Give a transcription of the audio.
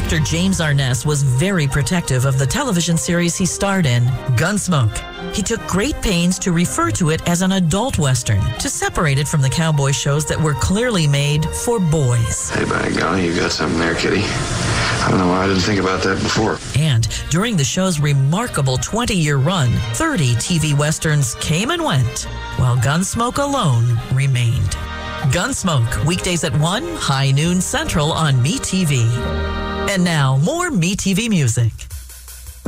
Actor James Arness was very protective of the television series he starred in, Gunsmoke. He took great pains to refer to it as an adult Western, to separate it from the cowboy shows that were clearly made for boys. Hey, by golly, you got something there, kitty. I don't know why I didn't think about that before. And during the show's remarkable 20-year run, 30 TV Westerns came and went, while Gunsmoke alone remained. Gunsmoke, weekdays at 1, high noon central on MeTV. And now, more MeTV music.